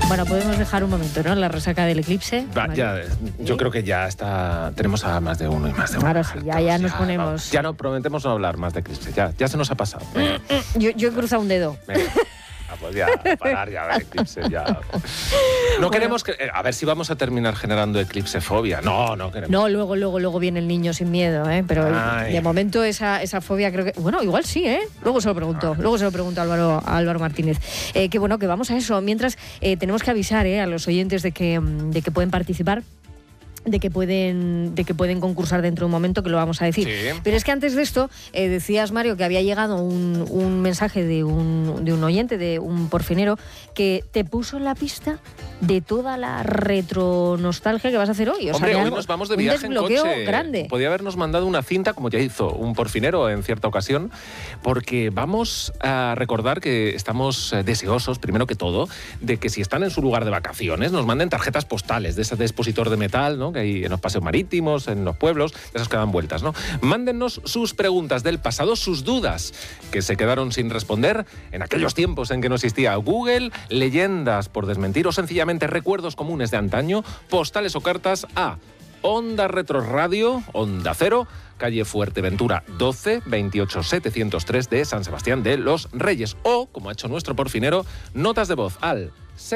Bueno, podemos dejar un momento, ¿no? La resaca del eclipse. Yo creo que ya está. Tenemos a más de uno y más de uno. Ahora sí, ya nos ponemos. Ya no prometemos no hablar más de eclipse. Ya se nos ha pasado. Yo he cruzado un dedo. Venga. Pues ya, parar ya el eclipse, ya. No queremos que... A ver si vamos a terminar generando eclipsefobia. No queremos. No, luego viene el niño sin miedo, ¿eh? Pero de momento esa fobia creo que... Bueno, igual sí, ¿eh? Luego se lo pregunto a Álvaro Martínez. Que bueno, que vamos a eso. Mientras tenemos que avisar a los oyentes de que pueden participar. De que pueden concursar dentro de un momento, que lo vamos a decir. Sí. Pero es que antes de esto, decías, Mario, que había llegado un mensaje de un oyente, de un porfinero, que te puso en la pista de toda la retronostalgia que vas a hacer hoy. Hombre, hoy nos vamos de viaje en coche. Grande. Podía habernos mandado una cinta, como ya hizo un porfinero en cierta ocasión, porque vamos a recordar que estamos deseosos, primero que todo, de que si están en su lugar de vacaciones, nos manden tarjetas postales de ese expositor de metal, ¿no? Que hay en los paseos marítimos, en los pueblos, de esos que dan vueltas, ¿no? Mándennos sus preguntas del pasado, sus dudas que se quedaron sin responder en aquellos tiempos en que no existía Google, leyendas por desmentir o sencillamente recuerdos comunes de antaño, postales o cartas a Onda Retro Radio, Onda Cero, calle Fuerteventura 12, 28703 de San Sebastián de los Reyes. O, como ha hecho nuestro porfinero, notas de voz al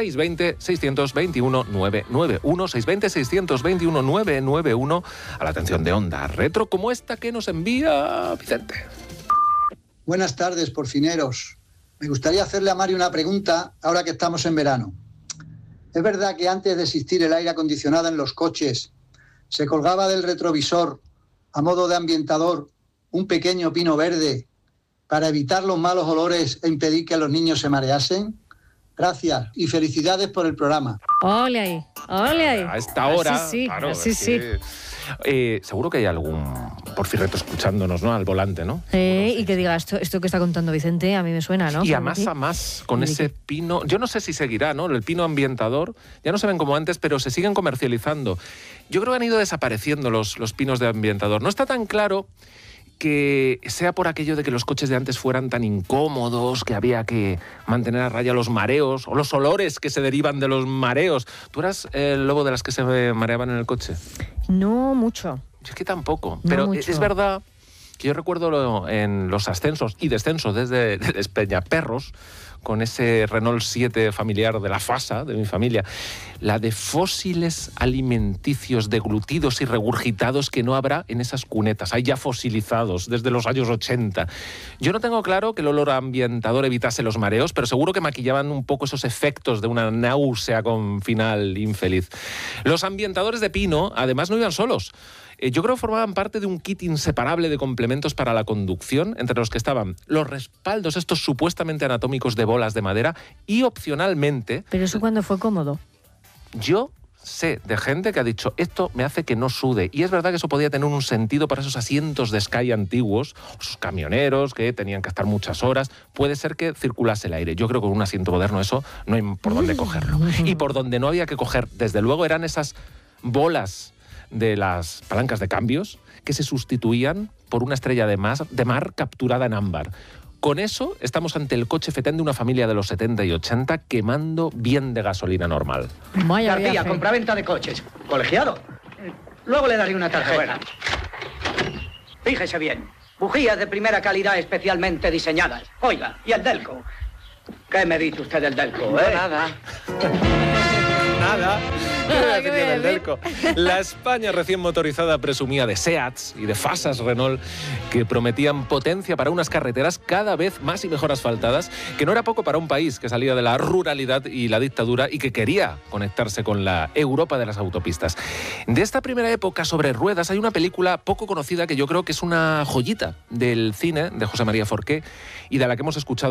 620-621-991, 620-621-991, a la atención de Onda Retro, como esta que nos envía Vicente. Buenas tardes, porfineros. Me gustaría hacerle a Mario una pregunta ahora que estamos en verano. ¿Es verdad que antes de existir el aire acondicionado en los coches, se colgaba del retrovisor, a modo de ambientador, un pequeño pino verde para evitar los malos olores e impedir que los niños se mareasen? Gracias y felicidades por el programa. ¡Ole ahí! A esta hora, sí, claro, sí. Seguro que hay algún porfirreto escuchándonos, ¿no? Al volante, ¿no? Y que diga, esto que está contando Vicente a mí me suena, ¿no? Y a más, con ese pino... Yo no sé si seguirá, ¿no? El pino ambientador. Ya no se ven como antes, pero se siguen comercializando. Yo creo que han ido desapareciendo los pinos de ambientador. No está tan claro que sea por aquello de que los coches de antes fueran tan incómodos, que había que mantener a raya los mareos o los olores que se derivan de los mareos. ¿Tú eras el lobo de las que se mareaban en el coche? No mucho. Yo es que tampoco, pero mucho. Es verdad que yo recuerdo en los ascensos y descensos desde Despeñaperros, con ese Renault 7 familiar de la FASA, de mi familia, la de fósiles alimenticios deglutidos y regurgitados que no habrá en esas cunetas, hay ya fosilizados desde los años 80. Yo no tengo claro que el olor ambientador evitase los mareos, pero seguro que maquillaban un poco esos efectos de una náusea con final infeliz. Los ambientadores de pino, además, no iban solos. Yo creo que formaban parte de un kit inseparable de complementos para la conducción, entre los que estaban los respaldos, estos supuestamente anatómicos de bolas de madera, y opcionalmente... ¿Pero eso cuándo fue cómodo? Yo sé de gente que ha dicho, esto me hace que no sude. Y es verdad que eso podía tener un sentido para esos asientos de Sky antiguos, o esos camioneros que tenían que estar muchas horas. Puede ser que circulase el aire. Yo creo que con un asiento moderno eso no hay por dónde cogerlo. Y por donde no había que coger, desde luego, eran esas bolas de las palancas de cambios que se sustituían por una estrella de mar capturada en ámbar. Con eso estamos ante el coche fetén de una familia de los 70 y 80 quemando bien de gasolina normal. García, compraventa de coches. Colegiado. Luego le daré una tarjeta. Bueno. Fíjese bien. Bujías de primera calidad especialmente diseñadas. Oiga, ¿y el Delco? ¿Qué me dice usted del Delco, Nada. Del Delco. La España recién motorizada presumía de Seats y de Fasas Renault que prometían potencia para unas carreteras cada vez más y mejor asfaltadas, que no era poco para un país que salía de la ruralidad y la dictadura y que quería conectarse con la Europa de las autopistas. De esta primera época sobre ruedas hay una película poco conocida que yo creo que es una joyita del cine de José María Forqué y de la que hemos escuchado